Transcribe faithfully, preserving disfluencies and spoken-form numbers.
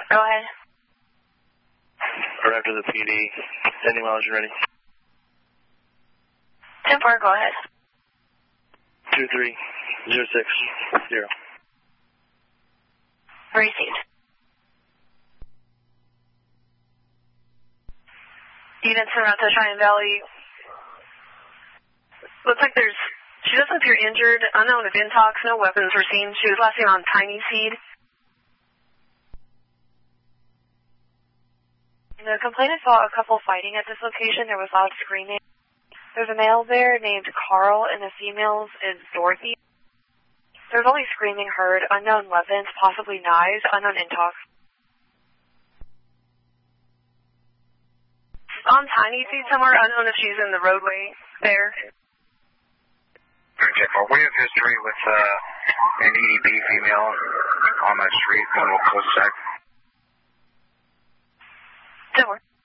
Go ahead. Arrived to the P D. Sending mileage ready. ten four, go ahead. two three zero six zero. Received. Units en route to Cheyenne Valley. Looks like there's, she doesn't appear injured, unknown of intox, no weapons were seen. She was last seen on Tiny Seed. The complainant saw a couple fighting at this location. There was loud screaming. There's a male there named Carl, and the female's is Dorothy. There's only screaming heard, unknown weapons, possibly knives, unknown intox. On Tiny Seed somewhere, unknown if she's in the roadway there. We have history with uh, an E D B female on that street, on a cul-de-sac. Don't worry.